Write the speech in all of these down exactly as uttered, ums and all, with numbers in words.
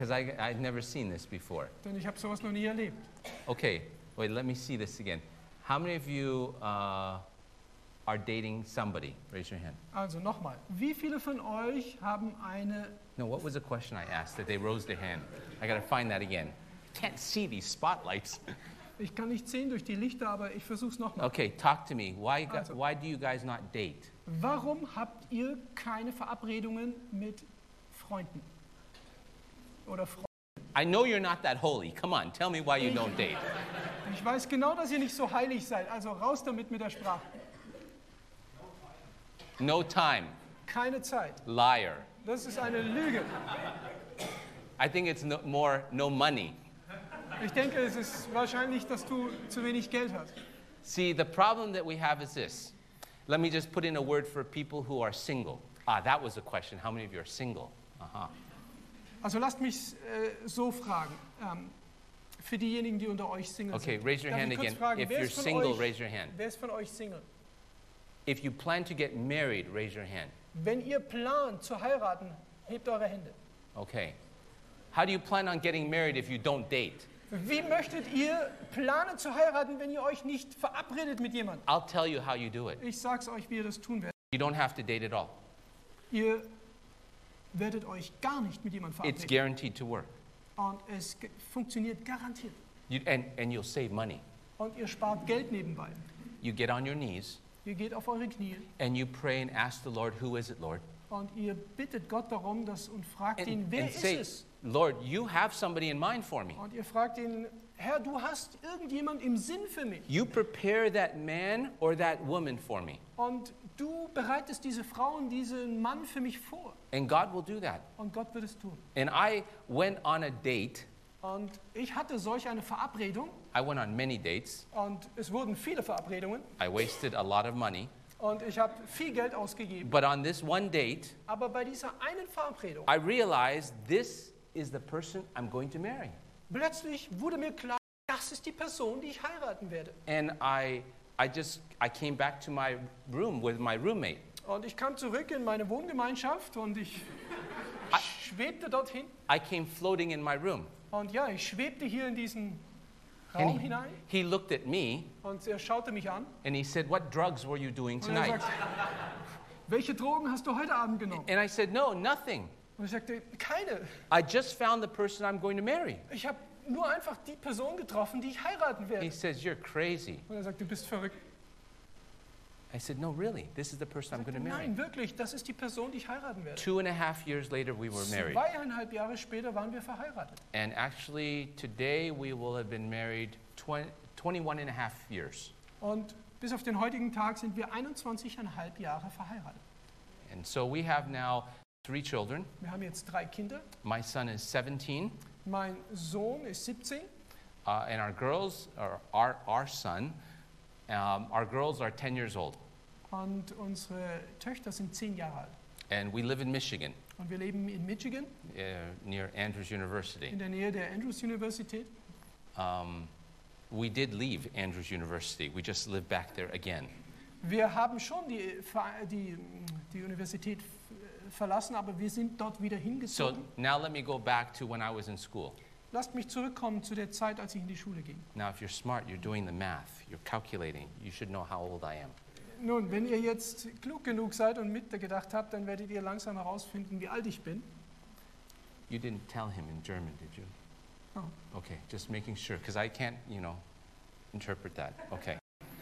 Because I I'd never seen this before. Denn ich habe sowas noch nie erlebt. Okay, wait, let me see this again. How many of you uh, are dating somebody? Raise your hand. Also nochmal, wie viele von euch haben eine... No, what was the question I asked that they rose their hand? I got to find that again. Can't see these spotlights. Ich kann nicht sehen durch die Lichter, aber ich versuche es nochmal. Okay, talk to me. Why, gu- Also. why do you guys not date? Warum habt ihr keine Verabredungen mit Freunden? Oder Freunden? I know you're not that holy. Come on, tell me why you don't date. Ich weiß genau, dass ihr nicht so heilig seid, also raus damit mit der Sprache. No time. Keine Zeit. Liar. Das ist eine Lüge. I think it's no, more no money. Ich denke, es ist wahrscheinlich, dass du zu wenig Geld hast. See, the problem that we have is this. Let me just put in a word for people who are single. Ah, that was the question. How many of you are single? Uh-huh. Also lasst mich äh, so fragen. Ähm, für diejenigen, die unter euch Single Okay, sind. raise your Darf hand ich kurz again. fragen, If wer you're ist von single, euch, raise your hand. Wer ist von euch Single? If you plan to get married, raise your hand. Wenn ihr plant zu heiraten, hebt eure Hände. Okay. How do you plan on getting married if you don't date? Wie möchtet ihr planen zu heiraten, wenn ihr euch nicht verabredet mit jemandem? I'll tell you how you do it. Ich sag's euch, wie ihr das tun werdet. You don't have to date at all. Ihr werdet euch gar nicht mit jemandem It's verabreden. guaranteed to work. Und es ge- funktioniert garantiert. You, and, and you'll save money. Und ihr spart Geld nebenbei. You get on your knees Ihr geht auf eure Knie and you pray and ask the Lord, who is it, Lord? und ihr bittet Gott darum, dass, und fragt And, ihn, wer and ist say, es? Lord, you have somebody in mind for me. Und ihr fragt ihn, Herr, du hast irgendjemand im Sinn für mich. You prepare that man or that woman for me. Und du bereitest diese Frau und diesen Mann für mich vor. And God will do that. Und Gott wird es tun. And I went on a date. Und ich hatte solch eine Verabredung. I went on many dates. Und es wurden viele Verabredungen. I wasted a lot of money. Und ich habe viel Geld ausgegeben. But on this one date, Aber bei dieser einen Verabredung, I realized this is the person I'm going to marry. plötzlich wurde mir klar, das ist die Person, die ich heiraten werde. And I, I just, I came back to my room with my roommate. Und ich kam zurück in meine Wohngemeinschaft und ich schwebte dorthin. I came floating in my room. Und ja, ich schwebte hier in diesen And Raum he, hinein. he looked at me Und er schaute mich an. and he said, what drugs were you doing Und er tonight? sagte, welche Drogen hast du heute Abend genommen? And I said, no, nothing. Und ich sagte, keine. I just found the person I'm going to marry. Ich habe nur einfach die Person getroffen, die ich heiraten He werde. says, you're crazy. Und er sagte, du bist verrückt. I said, no, really, this is the person I'm Ich going sagte, to marry. Nein, wirklich, das ist die Person, die ich heiraten werde. Two and a half years later, we were married. Zweieinhalb Jahre später waren wir verheiratet. And actually, today we will have been married twenty, twenty-one and a half years. Und bis auf den heutigen Tag sind wir einundzwanzigeinhalb Jahre verheiratet. And so we have now three children. Wir haben jetzt drei Kinder. My son is seventeen, Mein Sohn ist siebzehn uh, and our girls, or our, our son, um, our girls are ten years old. und unsere Töchter sind zehn Jahre alt. And we live in Michigan, Und wir leben in Michigan, uh, near Andrews University. in der Nähe der Andrews Universität. Um, we did leave Andrews University. We just live back there again. Wir haben schon die, Ver- die, die Universität f- verlassen, aber wir sind dort wieder So hingezogen. now let me go back to when I was in school. Lasst mich zurückkommen zu der Zeit, als ich in die Schule ging. Now, if you're smart, you're doing the math, you're calculating. You should know how old I am. Nun, wenn ihr jetzt klug genug seid und mitgedacht habt, dann werdet ihr langsam herausfinden, wie alt ich bin. You didn't tell him in German, did you? Oh. Okay, just making sure, because I can't, you know, interpret that. Okay.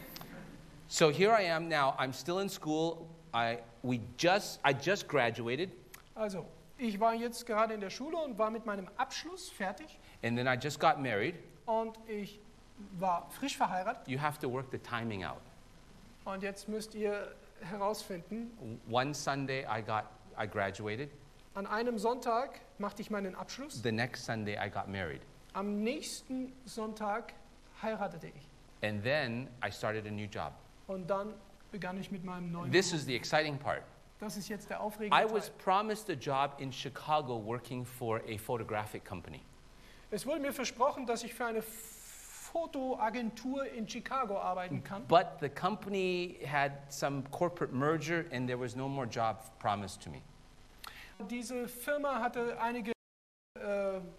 So here I am now. I'm still in school. I we just I just graduated, Also, ich war jetzt gerade in der Schule und war mit meinem Abschluss fertig. and then I just got married. Und ich war frisch verheiratet. You have to work the timing out. Und jetzt müsst ihr herausfinden, One Sunday I got I graduated. an einem Sonntag machte ich meinen Abschluss. The next Sunday I got married, Am nächsten Sonntag heiratete ich. and then I started a new job. Und dann begann ich mit meinem neuen This Beruf. is the exciting part. Das ist jetzt der I aufregende was Teil. promised a job in Chicago working for a photographic company. Es wurde mir versprochen, dass ich für eine Fotoagentur in Chicago arbeiten kann. But the company had some corporate merger and there was no more job promised to me. Diese Firma hatte einige äh,